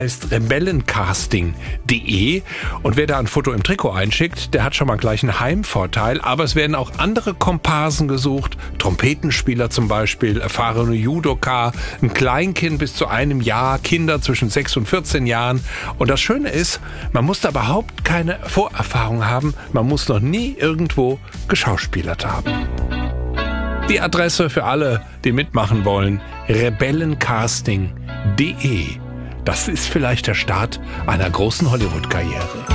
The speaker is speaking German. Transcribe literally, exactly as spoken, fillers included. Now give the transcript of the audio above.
Ist rebellencasting punkt de und wer da ein Foto im Trikot einschickt, der hat schon mal gleich einen Heimvorteil, aber es werden auch andere Komparsen gesucht, Trompetenspieler zum Beispiel, erfahrene Judoka, ein Kleinkind bis zu einem Jahr, Kinder zwischen sechs und vierzehn Jahren und das Schöne ist, man muss da überhaupt keine Vorerfahrung haben, man muss noch nie irgendwo geschauspielert haben. Die Adresse für alle, die mitmachen wollen, rebellencasting punkt de. Das ist vielleicht der Start einer großen Hollywood-Karriere.